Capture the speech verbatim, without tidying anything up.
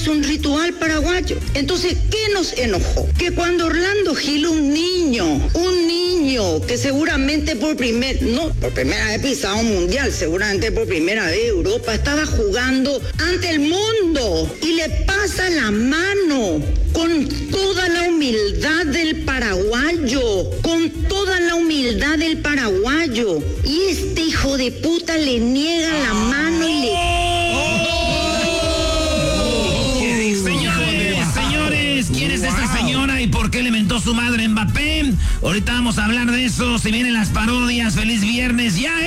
es un ritual paraguayo. Entonces, ¿qué nos enojó? Que cuando Orlando Gil, un niño, un niño que seguramente por primer, no, por primera vez pisado un mundial, seguramente por primera vez Europa, estaba jugando ante el mundo y le pasa la mano con toda la humildad del paraguayo, con toda la humildad del paraguayo. Y este hijo de puta le niega la mano y le... ¿Quién es esta señora y por qué le mentó su madre Mbappé? Ahorita vamos a hablar de eso. Si vienen las parodias, feliz viernes. Ya